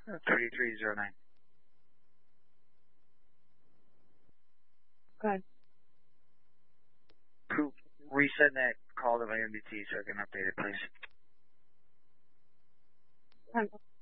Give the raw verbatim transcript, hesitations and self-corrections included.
thirty-three oh nine. Go ahead. Who, resend that call to my M D T so I can update it, please. Ten.